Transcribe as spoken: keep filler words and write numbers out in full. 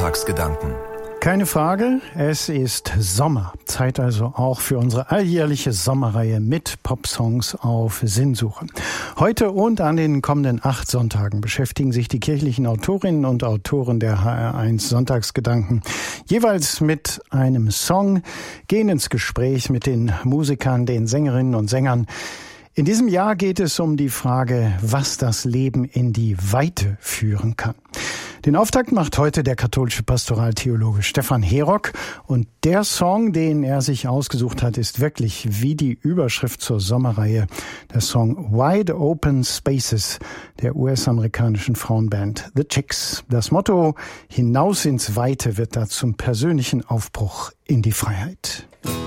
Sonntagsgedanken. Keine Frage, es ist Sommer. Zeit also auch für unsere alljährliche Sommerreihe mit Popsongs auf Sinnsuche. Heute und an den kommenden acht Sonntagen beschäftigen sich die kirchlichen Autorinnen und Autoren der H R eins Sonntagsgedanken jeweils mit einem Song, gehen ins Gespräch mit den Musikern, den Sängerinnen und Sängern. In diesem Jahr geht es um die Frage, was das Leben in die Weite führen kann. Den Auftakt macht heute der katholische Pastoraltheologe Stefan Herock und der Song, den er sich ausgesucht hat, ist wirklich wie die Überschrift zur Sommerreihe, der Song Wide Open Spaces der U S-amerikanischen Frauenband The Chicks. Das Motto Hinaus ins Weite wird da zum persönlichen Aufbruch in die Freiheit.